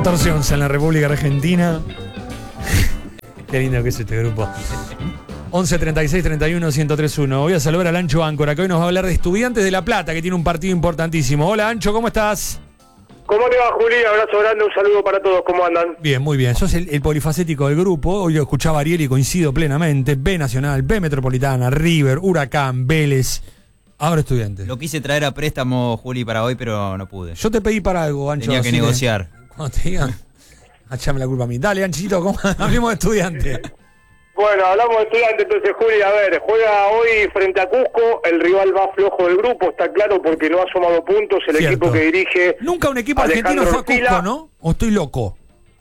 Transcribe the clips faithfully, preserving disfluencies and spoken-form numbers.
catorce once en la República Argentina. Qué lindo que es este grupo. once treinta y seis treinta y uno ciento tres uno. Voy a saludar al Ancho Áncora, que hoy nos va a hablar de Estudiantes de La Plata, que tiene un partido importantísimo. Hola, Ancho, ¿cómo estás? ¿Cómo te va, Juli? Abrazo grande, un saludo para todos. ¿Cómo andan? Bien, muy bien. Sos el, el polifacético del grupo. Hoy lo escuchaba Ariel y coincido plenamente. B Nacional, B Metropolitana, River, Huracán, Vélez. Ahora Estudiantes. Lo quise traer a préstamo, Juli, para hoy, pero no pude. Yo te pedí para algo, Ancho. Tenía que negociar. Que, cuando te digan, echame la culpa a mí. Dale, Anchito, ¿cómo? Hablemos de Estudiantes. Bueno, hablamos de Estudiantes, entonces, Juli, a ver, juega hoy frente a Cusco, el rival más flojo del grupo, está claro, porque no ha sumado puntos, el Cierto. equipo que dirige... Nunca un equipo Alejandro argentino fue a Ortila. Cusco, ¿no? ¿O estoy loco?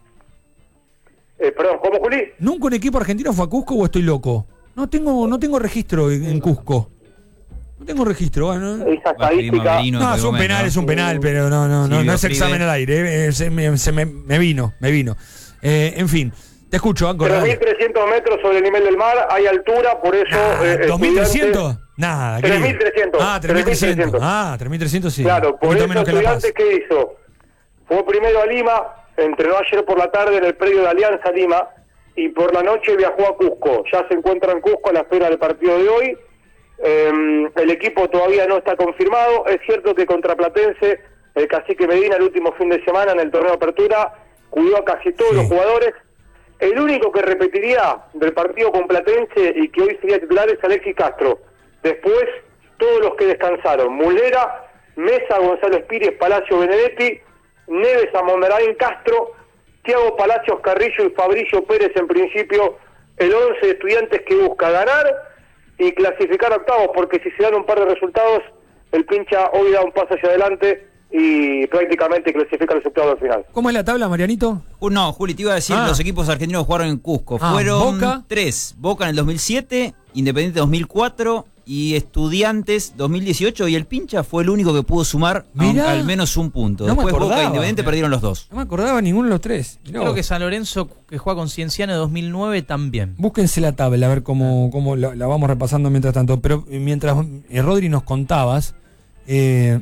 Eh, perdón, ¿cómo, Juli? ¿Nunca un equipo argentino fue a Cusco o estoy loco? No tengo, no tengo registro en, en Cusco. No tengo registro, bueno. Esa estadística... No, es un penal, es un penal, pero no, no, no, no es examen al aire, eh, se, me, se me, me vino, me vino. Eh, en fin, te escucho, Áncora. tres mil trescientos metros sobre el nivel del mar, hay altura, por eso... Nah, eh, ¿dos mil trescientos? Estudiantes- Nada, tres mil trescientos. Ah, tres mil trescientos. Ah, tres mil trescientos sí. Claro, Un por poquito eso menos que La Paz. Estudiantes, ¿qué hizo? Fue primero a Lima, entrenó ayer por la tarde en el predio de Alianza Lima, y por la noche viajó a Cusco. Ya se encuentra en Cusco a la espera del partido de hoy. Eh, el equipo todavía no está confirmado. Es cierto que contra Platense, el Cacique Medina el último fin de semana en el torneo de apertura cuidó a casi todos Sí. los jugadores. El único que repetiría del partido con Platense y que hoy sería titular es Alexis Castro. Después, todos los que descansaron: Mulera, Mesa, Gonzalo Espírez, Palacio, Benedetti, Neves, Amondaraín, Castro, Thiago Palacios, Carrillo y Fabricio Pérez. En principio, el once de Estudiantes que busca ganar y clasificar a octavos, porque si se dan un par de resultados, el pincha hoy da un paso hacia adelante y prácticamente clasifica a los octavos al final. ¿Cómo es la tabla, Marianito? Uh, No, Juli, te iba a decir, Ah. los equipos argentinos que jugaron en Cusco. Ah, Fueron Boca. tres. Boca en el dos mil siete, Independiente dos mil cuatro y Estudiantes dos mil dieciocho. Y el pincha fue el único que pudo sumar Mirá. a- al menos un punto. No me Después Boca acordaba. e Independiente perdieron los dos. No me acordaba ninguno de los tres. Mirá Creo vos. que San Lorenzo, que juega con Cienciano de dos mil nueve, también. Búsquense la tabla, a ver cómo, cómo la, la vamos repasando mientras tanto. Pero eh, mientras, eh, Rodri, nos contabas, eh,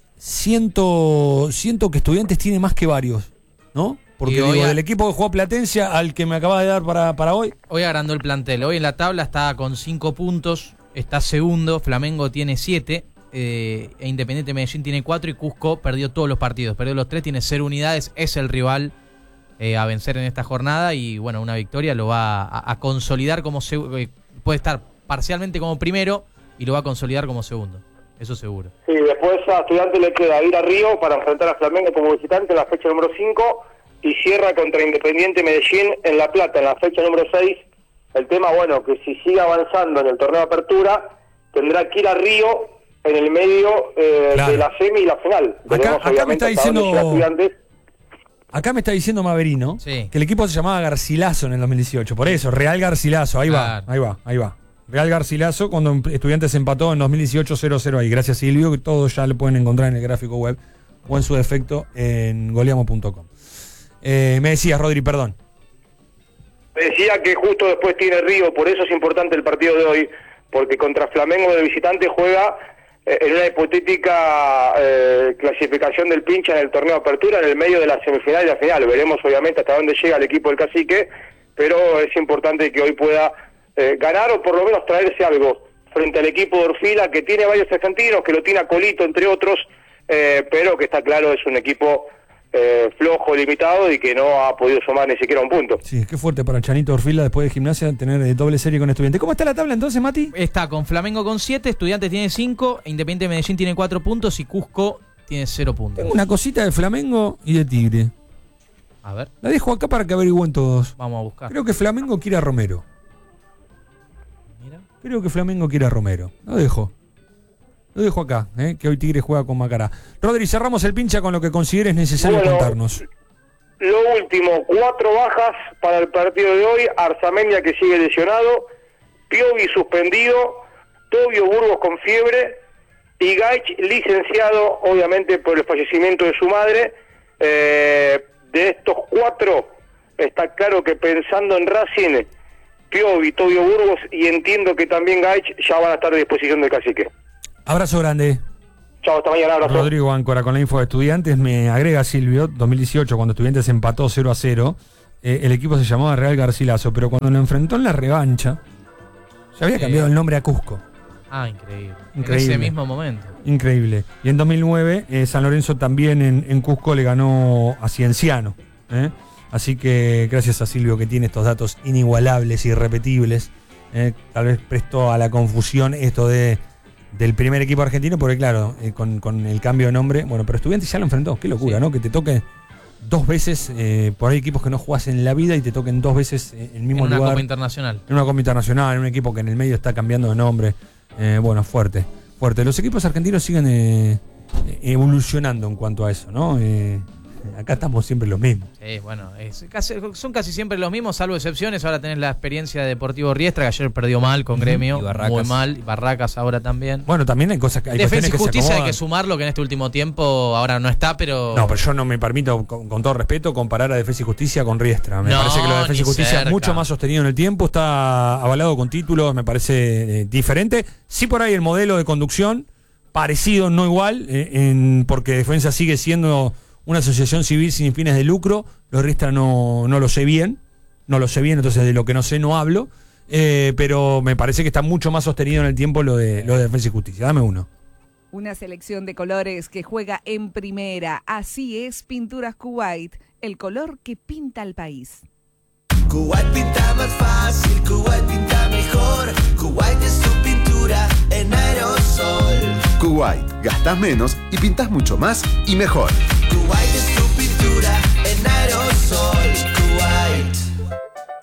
siento, siento que Estudiantes tiene más que varios, ¿no? Porque Y hoy digo, a- del equipo que jugó a Platense al que me acabas de dar para, para hoy. Hoy agrandó el plantel. Hoy en la tabla está con cinco puntos, está segundo, Flamengo tiene siete, eh, e Independiente Medellín tiene cuatro y Cusco perdió todos los partidos. Perdió los tres, tiene cero unidades, es el rival eh, a vencer en esta jornada y bueno, una victoria lo va a, a consolidar como... Se, eh, puede estar parcialmente como primero y lo va a consolidar como segundo. Eso seguro. Sí, después a Estudiantes le queda ir a Río para enfrentar a Flamengo como visitante en la fecha número cinco y cierra contra Independiente Medellín en La Plata en la fecha número seis. El tema, bueno, que si sigue avanzando en el torneo de apertura, tendrá que ir a Río en el medio eh, Claro. de la semi y la final. Acá- Veremos, acá me obviamente, está hasta dónde diciendo- llega Estudiantes. Acá me está diciendo Maverino Sí. que el equipo se llamaba Garcilaso en el dos mil dieciocho. Por eso, Real Garcilaso. Ahí Claro. va, ahí va, ahí va. Real Garcilaso cuando Estudiantes empató en dos mil dieciocho cero cero ahí. Gracias, Silvio, que todos ya lo pueden encontrar en el gráfico web o en su defecto en goleamo punto com. Eh, me decías, Rodri, perdón. Decía que justo después tiene Río, por eso es importante el partido de hoy, porque contra Flamengo de visitante juega eh, en una hipotética eh, clasificación del pincha en el torneo de apertura en el medio de la semifinal y la final. Veremos obviamente hasta dónde llega el equipo del Cacique, pero es importante que hoy pueda eh, ganar o por lo menos traerse algo frente al equipo de Orfila, que tiene varios argentinos, que lo tiene a Colito entre otros, eh, pero que está claro es un equipo eh, flojo, limitado y que no ha podido sumar ni siquiera un punto. Sí, qué fuerte para Chanito Orfila después de Gimnasia tener eh, doble serie con Estudiantes. ¿Cómo está la tabla entonces, Mati? Está con Flamengo con siete, Estudiantes tiene cinco, Independiente Medellín tiene cuatro puntos y Cusco tiene cero puntos. Tengo una cosita de Flamengo y de Tigre. A ver, La dejo acá para que averigüen todos. vamos a buscar. Creo que Flamengo quiere a Romero. Mira. Creo que Flamengo quiere a Romero. Lo dejo. Lo dejo acá, ¿eh? Que hoy Tigre juega con Macará. Rodri, cerramos el pincha con lo que consideres necesario Bueno, contarnos. Lo último, cuatro bajas para el partido de hoy. Arzamendia, que sigue lesionado, Piovi suspendido, Tobio Burgos con fiebre y Gaich licenciado, obviamente por el fallecimiento de su madre. Eh, de estos cuatro, está claro que pensando en Racing, Piovi, Tobio Burgos y entiendo que también Gaich ya van a estar a disposición del Cacique. Abrazo grande. Chao, hasta mañana, abrazo. Rodrigo Áncora con la info de Estudiantes. Me agrega Silvio, dos mil dieciocho, cuando Estudiantes empató cero a cero, eh, el equipo se llamaba Real Garcilaso, pero cuando lo enfrentó en la revancha, se había cambiado Eh. el nombre a Cusco. Ah, increíble. Increíble. En ese mismo momento. Increíble. Y en dos mil nueve, eh, San Lorenzo también en, en Cusco le ganó a Cienciano. ¿eh? Así que gracias a Silvio, que tiene estos datos inigualables, irrepetibles. ¿eh? Tal vez prestó a la confusión esto de del primer equipo argentino, porque claro, eh, con, con el cambio de nombre, bueno, pero Estudiantes ya lo enfrentó. Qué locura, Sí. ¿no? Que te toque dos veces, eh, por ahí equipos que no jugás en la vida y te toquen dos veces eh, el mismo En una lugar. Copa Internacional. En una Copa Internacional, en un equipo que en el medio está cambiando de nombre. Eh, bueno, fuerte, fuerte. Los equipos argentinos siguen eh, evolucionando en cuanto a eso, ¿no? Eh, acá estamos siempre los mismos. Sí, bueno, es casi- son casi siempre los mismos, salvo excepciones. Ahora tenés la experiencia de Deportivo Riestra, que ayer perdió mal con Gremio. Y Barracas. Muy mal. Y Barracas ahora también. Bueno, también hay cosas que hay Defensa cuestiones y que se Justicia hay acomodan. que sumarlo, que en este último tiempo ahora no está, pero... No, pero yo no me permito, con, con todo respeto, comparar a Defensa y Justicia con Riestra. Me No, parece que lo de Defensa y ni Justicia cerca. es mucho más sostenido en el tiempo, está avalado con títulos, me parece eh, diferente. Sí, por ahí el modelo de conducción, parecido, no igual, eh, en, porque Defensa sigue siendo una asociación civil sin fines de lucro. Lo de Riestra no, no lo sé bien, no lo sé bien, entonces de lo que no sé no hablo. Eh, pero me parece que está mucho más sostenido en el tiempo lo de, lo de Defensa y Justicia. Dame uno. Una selección de colores que juega en primera. Así es Pinturas Kuwait, el color que pinta el país. Kuwait pinta más fácil, Kuwait pinta mejor. Kuwait es tu pintura en aerosol. Kuwait, gastás menos y pintás mucho más y mejor. Kuwait es tu pintura en aerosol.